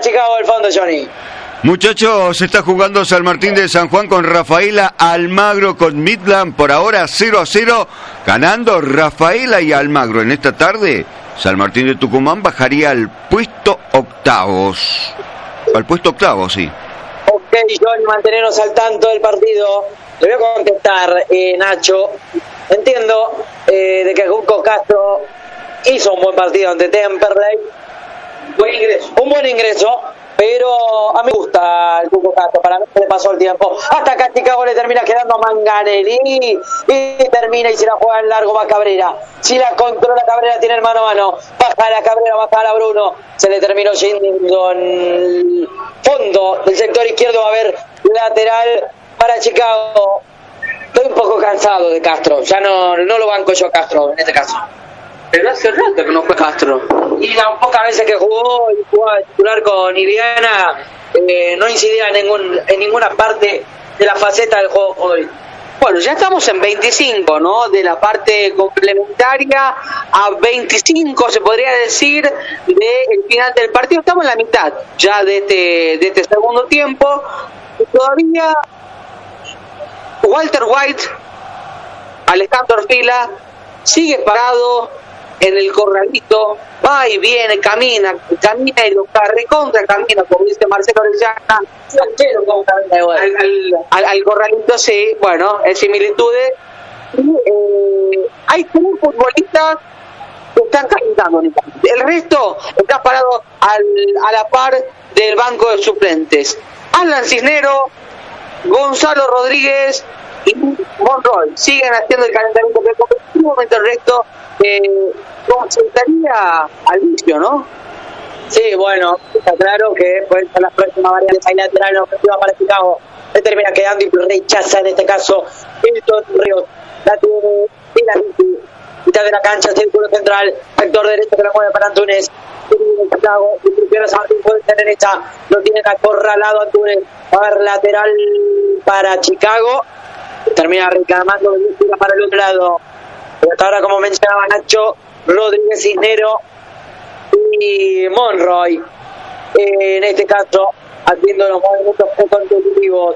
Chicago del fondo, Johnny. Muchachos, se está jugando San Martín de San Juan con Rafaela, Almagro con Midland, por ahora 0-0, ganando Rafaela y Almagro. En esta tarde, San Martín de Tucumán bajaría al puesto octavos. Al puesto octavo, sí. Ok, Johnny, mantenernos al tanto del partido. Le voy a contestar, Nacho. Entiendo de que Junco Castro hizo un buen partido ante Temperley. Un buen ingreso, pero a mí me gusta el Junco Castro. Para mí se le pasó el tiempo. Hasta acá Chicago le termina quedando a Manganelli. Y termina y se la juega en largo, va Cabrera. Si la controla Cabrera, tiene el mano a mano. Baja la Cabrera, baja la Bruno. Se le terminó yendo en el fondo del sector izquierdo. Va a haber lateral para Chicago. Estoy un poco cansado de Castro. Ya no lo banco yo a Castro en este caso. Pero hace rato que no fue Castro. Y las pocas veces que jugó y jugó a titular con Iliana, no incidía en ninguna parte de la faceta del juego hoy. Bueno, ya estamos en 25, ¿no? De la parte complementaria a 25, se podría decir, del final del partido. Estamos en la mitad ya de este segundo tiempo. Y todavía Walter White, Alejandro Orfila, sigue parado en el corralito, va y viene, camina y lo recontra camina, como dice Marcelo Orellana, al corralito, sí, bueno, en similitudes. Hay 3 futbolistas que están calentando, el resto está parado a la par del banco de suplentes. Alan Cisnero, Gonzalo Rodríguez y Monroy siguen haciendo el calentamiento, pero en un momento el resto concentraría al vicio, ¿no? Sí, bueno, está claro que pueden ser las próximas variantes. Hay lateral ofensiva para Chicago, se termina quedando y rechaza en este caso Hilton Ríos. La tiene en la mitad de la cancha, círculo central, sector derecho que la mueve para Antunes. Chicago, instrucciones a Martín por esta derecha, lo tienen acorralado Antunes. Va a haber lateral para Chicago, termina reclamando para el otro lado. Pero hasta ahora, como mencionaba Nacho, Rodríguez, Cisnero y Monroy, en este caso haciendo los movimientos constitutivos.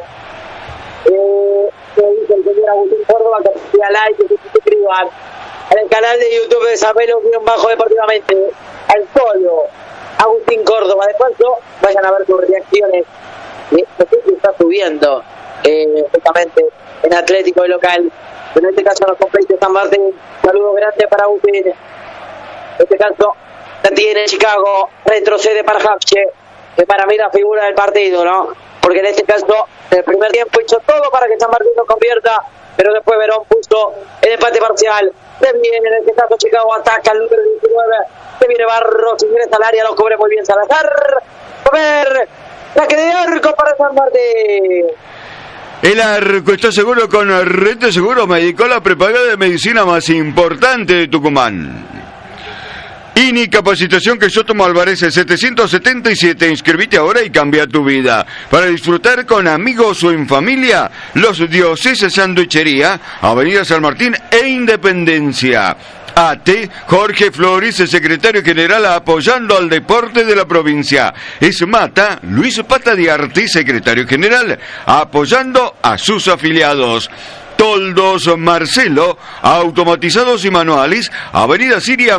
Dice el señor Agustín Córdoba que hacía like, que se suscriban en el canal de YouTube de Sabelo-Deportivamente al solo Agustín Córdoba. Después vayan a ver sus reacciones. Esto está subiendo justamente en Atlético y local, en este caso nos compete San Martín. Saludos grandes para Agustín. En este caso la tiene Chicago, retrocede para Hapche, que para mí la figura del partido, ¿no? Porque en este caso el primer tiempo hizo todo para que San Martín no convierta, pero después Verón puso el empate parcial. Se viene en este caso Chicago, ataca el número 19, se viene Barros, ingresa al área, lo cubre muy bien Salazar. A ver, saque de arco para San Martín. El arco está seguro con Rete Seguro Médico, la prepagada de medicina más importante de Tucumán. INI Capacitación Crisóstomo Álvarez 777. Inscribite ahora y cambia tu vida. Para disfrutar con amigos o en familia, Los Dioses Sanduichería, Avenida San Martín e Independencia. AT Jorge Flores, secretario general, apoyando al deporte de la provincia. Esmata Luis Patadiarte, secretario general, apoyando a sus afiliados. Toldos Marcelo, automatizados y manuales, Avenida Siria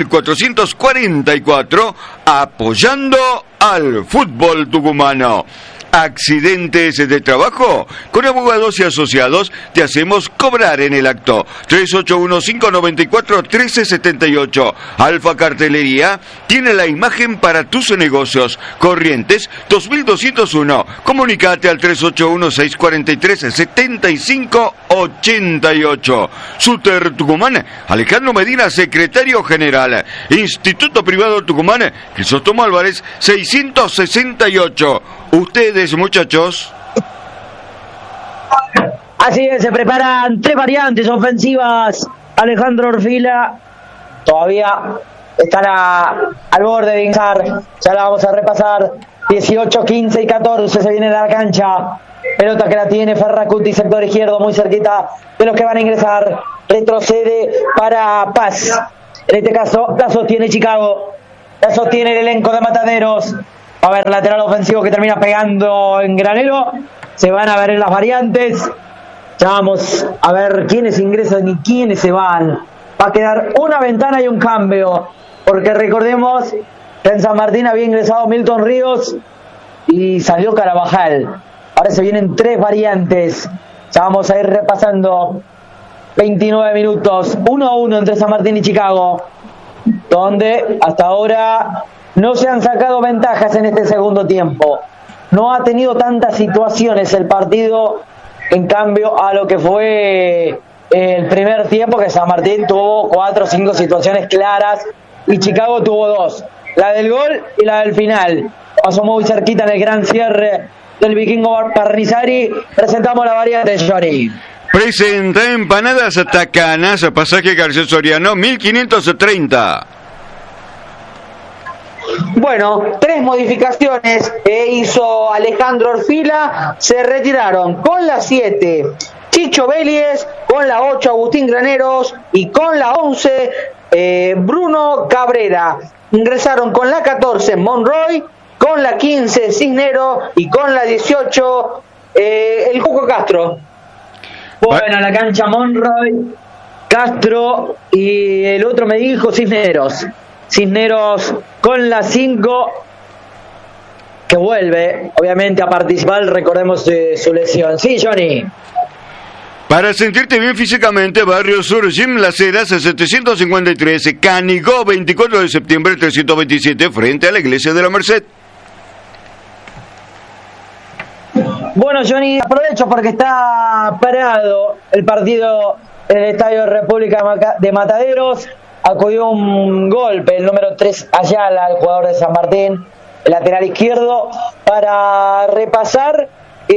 1444, apoyando al fútbol tucumano. Accidentes de trabajo, con abogados y asociados te hacemos cobrar en el acto. 381-594-1378. Alfa Cartelería tiene la imagen para tus negocios. Corrientes 2201. Comunicate al 381-643-7588. Suter Tucumán, Alejandro Medina, secretario general. Instituto Privado Tucumán, Crisóstomo Álvarez 668. Ustedes, muchachos. Así es, se preparan 3 variantes ofensivas. Alejandro Orfila todavía estará al borde de ingresar. Ya la vamos a repasar. 18, 15 y 14 se viene a la cancha. Pelota que la tiene Ferracuti, sector izquierdo, muy cerquita de los que van a ingresar. Retrocede para Paz. En este caso, la sostiene Chicago. La sostiene el elenco de Mataderos. a ver, lateral ofensivo que termina pegando en Granero. Se van a ver en las variantes. Ya vamos a ver quiénes ingresan y quiénes se van. Va a quedar una ventana y un cambio, porque recordemos que en San Martín había ingresado Milton Ríos y salió Carabajal. Ahora se vienen 3 variantes. Ya vamos a ir repasando. 29 minutos, 1-1 entre San Martín y Chicago, donde hasta ahora no se han sacado ventajas en este segundo tiempo. No ha tenido tantas situaciones el partido, en cambio a lo que fue el primer tiempo, que San Martín tuvo 4 o 5 situaciones claras y Chicago tuvo 2, la del gol y la del final. Pasó muy cerquita en el gran cierre del Vikingo Parnizari. Presentamos la variante, Johnny. Presenta empanadas tacanas, pasaje García Soriano, 1530. Bueno, 3 modificaciones hizo Alejandro Orfila. Se retiraron con la 7 Chicho Vélez, con la 8 Agustín Graneros y con la 11 Bruno Cabrera. Ingresaron con la 14 Monroy, con la 15 Cisnero y con la 18 el Cuco Castro. Bueno, la cancha Monroy, Castro y el otro me dijo Cisneros. Cisneros con la 5, que vuelve obviamente a participar, recordemos su lesión. Sí, Johnny. Para sentirte bien físicamente, Barrio Sur, Gym Las Heras, 753, Canigó, 24 de septiembre, 327, frente a la Iglesia de la Merced. Bueno, Johnny, aprovecho porque está parado el partido en el Estadio República de Mataderos. Acudió un golpe, el número 3 Ayala, el jugador de San Martín, el lateral izquierdo, para repasar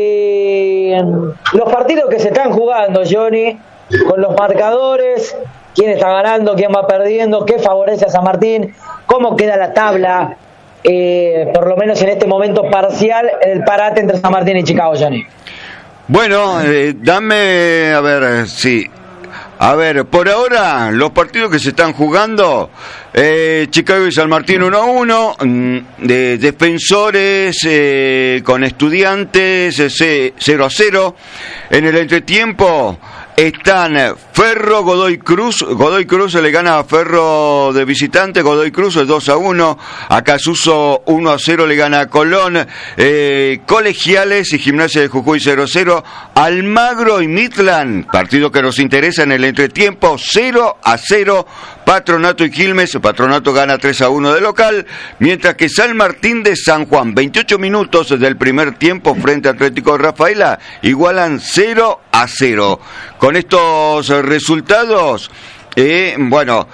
los partidos que se están jugando, Johnny, con los marcadores, quién está ganando, quién va perdiendo, qué favorece a San Martín, cómo queda la tabla. Por lo menos en este momento parcial, el parate entre San Martín y Chicago, Johnny. Bueno, dame, a ver, sí. A ver, por ahora, los partidos que se están jugando, Chicago y San Martín 1-1, de Defensores con Estudiantes 0-0. En el entretiempo están Ferro, Godoy Cruz se le gana a Ferro de visitante, Godoy Cruz 2-1, Acasuso 1-0 le gana a Colón, Colegiales y Gimnasia de Jujuy 0-0, Almagro y Midland, partido que nos interesa en el entretiempo, 0-0, Patronato y Quilmes, Patronato gana 3-1 de local, mientras que San Martín de San Juan, 28 minutos del primer tiempo frente a Atlético de Rafaela, igualan 0-0. Con estos resultados, San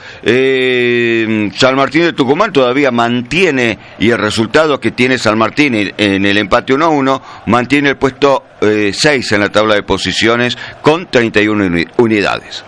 Martín de Tucumán todavía mantiene, y el resultado que tiene San Martín en el empate 1-1, mantiene el puesto 6 en la tabla de posiciones con 31 unidades.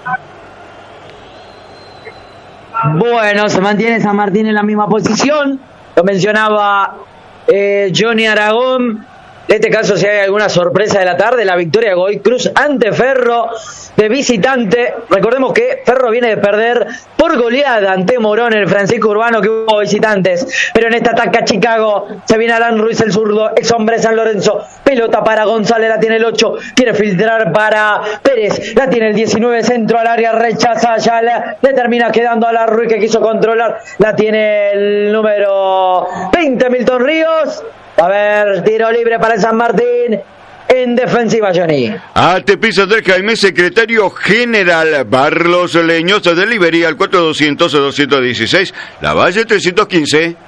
Bueno, se mantiene San Martín en la misma posición, lo mencionaba Johnny Aragón. En este caso, si hay alguna sorpresa de la tarde, la victoria de Godoy Cruz ante Ferro de visitante. Recordemos que Ferro viene de perder por goleada ante Morón en el Francisco Urbano, que hubo visitantes. Pero en esta ataca Chicago, se viene Alan Ruiz el zurdo, ex hombre de San Lorenzo. Pelota para González, la tiene el 8, quiere filtrar para Pérez, la tiene el 19, centro al área, rechaza Ayala, le termina quedando a la Ruiz que quiso controlar, la tiene el número 20, Milton Ríos. A ver, tiro libre para el San Martín. En defensiva, Johnny. Tepiza del Jaime, secretario general, Barlos Leños, delivery al 4200-216, La Valle 315.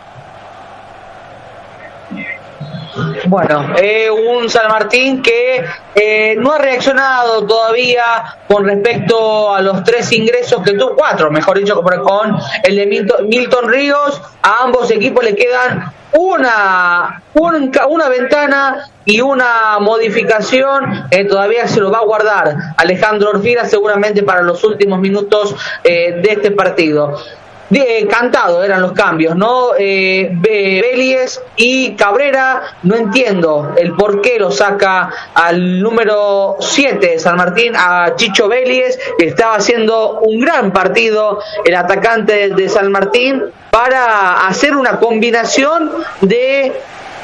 Bueno, un San Martín que no ha reaccionado todavía con respecto a los 3 ingresos que tuvo, 4, mejor dicho, con el de Milton Ríos. A ambos equipos le quedan una ventana y una modificación. Todavía se lo va a guardar Alejandro Orfila seguramente para los últimos minutos de este partido. Cantado eran los cambios, ¿no? Vélez y Cabrera, no entiendo el por qué lo saca al número 7 de San Martín, a Chicho Vélez, que estaba haciendo un gran partido el atacante de San Martín, para hacer una combinación de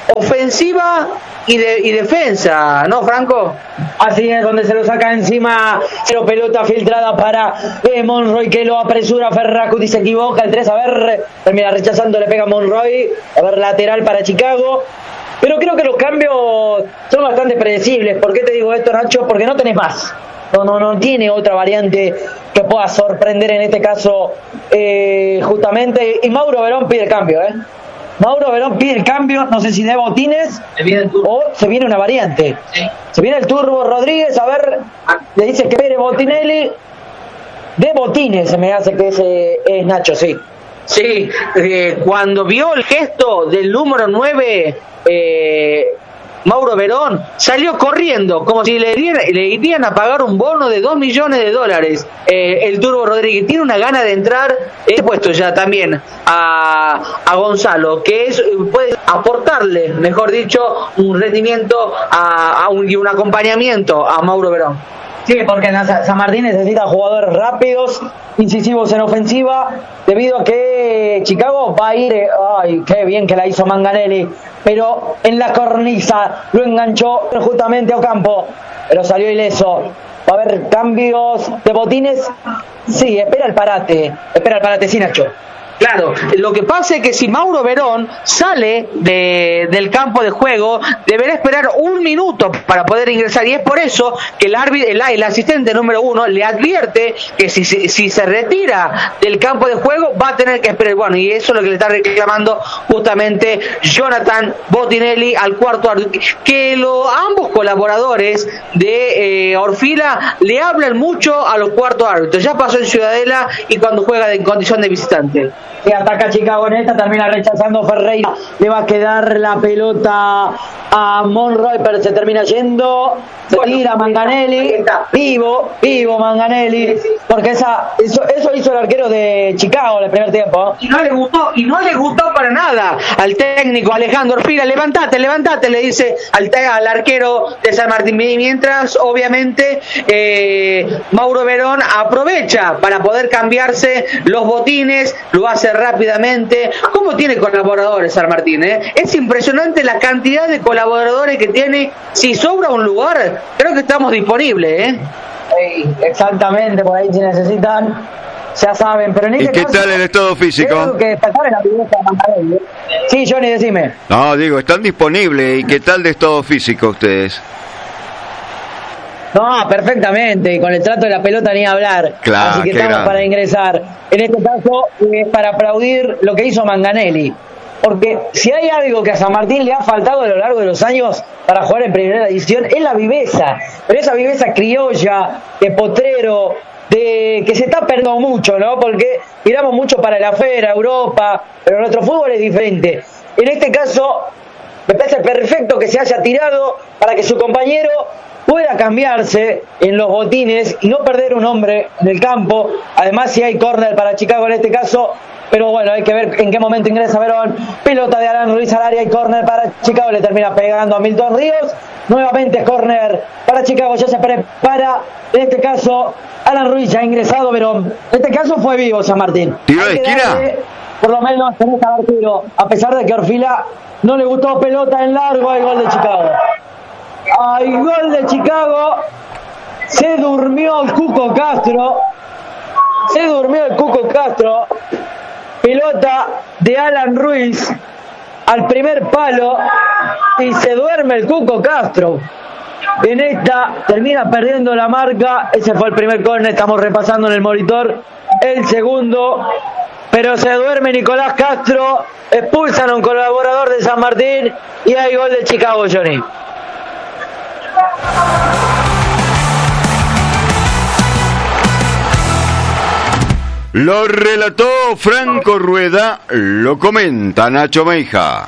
ofensiva y defensa, ¿no, Franco? Así es, donde se lo saca encima, pero pelota filtrada para Monroy, que lo apresura. Ferracuti se equivoca, el 3, a ver, termina rechazando, le pega Monroy, a ver, lateral para Chicago. Pero creo que los cambios son bastante predecibles. ¿Por qué te digo esto, Nacho? Porque no tenés más. No tiene otra variante que pueda sorprender en este caso, justamente. Y Mauro Verón pide el cambio, Mauro Verón pide el cambio, no sé si de Botines o se viene una variante. Sí. Se viene el Turbo Rodríguez, a ver, le dice que espere Botinelli. De Botines se me hace que ese es Nacho, sí. Sí, cuando vio el gesto del número 9, Mauro Verón salió corriendo como si le irían a pagar un bono de $2 millones. El Turbo Rodríguez tiene una gana de entrar. He puesto ya también a Gonzalo, que puede aportarle, mejor dicho, un rendimiento y un acompañamiento a Mauro Verón. Sí, porque San Martín necesita jugadores rápidos, incisivos en ofensiva, debido a que Chicago va a ir, ay, qué bien que la hizo Manganelli, pero en la cornisa lo enganchó justamente a Ocampo, pero salió ileso. Va a haber cambios de Botines. Sí, espera el parate, sí, Nacho. Claro, lo que pasa es que si Mauro Verón sale del campo de juego, deberá esperar 1 minuto para poder ingresar, y es por eso que el asistente número 1 le advierte que si se retira del campo de juego va a tener que esperar. Bueno, y eso es lo que le está reclamando justamente Jonathan Botinelli al cuarto árbitro, que ambos colaboradores de Orfila le hablan mucho a los cuartos árbitros. Ya pasó en Ciudadela y cuando juega en condición de visitante. Y ataca Chicago en esta, termina rechazando Ferreira, le va a quedar la pelota a Monroy, pero se termina yendo, se tira Manganelli, vivo Manganelli, porque eso hizo el arquero de Chicago en el primer tiempo. Y no le gustó para nada al técnico Alejandro Orfila. Levantate, le dice al arquero de San Martín, mientras obviamente Mauro Verón aprovecha para poder cambiarse los botines, lo hace rápidamente. ¿Cómo tiene colaboradores San Martín? Es impresionante la cantidad de colaboradores que tiene. Si sobra un lugar, creo que estamos disponibles. Sí, exactamente, por ahí si necesitan, ya saben. Pero en ¿Y qué tal el estado físico? Sí, Johnny, decime. No, digo, están disponibles. ¿Y qué tal de estado físico ustedes? No, perfectamente, y con el trato de la pelota ni hablar. Claro, así que estamos grande para ingresar. En este caso, es para aplaudir lo que hizo Manganelli. Porque si hay algo que a San Martín le ha faltado a lo largo de los años para jugar en primera división, es la viveza. Pero esa viveza criolla, de potrero, que se está perdiendo mucho, ¿no? Porque miramos mucho para la afuera, Europa, pero nuestro fútbol es diferente. En este caso, me parece perfecto que se haya tirado para que su compañero pueda cambiarse en los botines y no perder un hombre en el campo. Además, si hay córner para Chicago en este caso, pero bueno, hay que ver en qué momento ingresa Verón. Pelota de Alan Ruiz al área y córner para Chicago, le termina pegando a Milton Ríos. Nuevamente córner para Chicago, ya se prepara, en este caso Alan Ruiz ya ha ingresado, pero en este caso fue vivo San Martín. ¿Tiro de esquina? Por lo menos tenés que haber tiro, a pesar de que Orfila no le gustó pelota en largo, hay gol de Chicago. Hay gol de Chicago. Se durmió el Cuco Castro. Pelota de Alan Ruiz al primer palo y se duerme el Cuco Castro. En esta termina perdiendo la marca. Ese fue el primer córner, estamos repasando en el monitor el segundo, pero se duerme Nicolás Castro. Expulsan a un colaborador de San Martín y hay gol de Chicago, Johnny. Lo relató Franco Rueda, lo comenta Nacho Meija.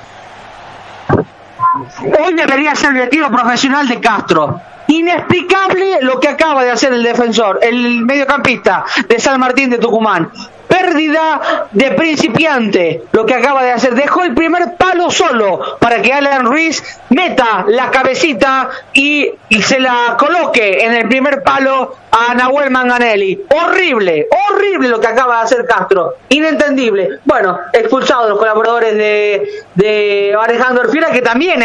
Hoy debería ser el retiro profesional de Castro. Inexplicable lo que acaba de hacer el defensor, el mediocampista de San Martín de Tucumán. Pérdida de principiante lo que acaba de hacer. Dejó el primer palo solo para que Alan Ruiz meta la cabecita y se la coloque en el primer palo a Nahuel Manganelli. Horrible lo que acaba de hacer Castro. Inentendible. Bueno, expulsados los colaboradores de Alejandro Orfila, que también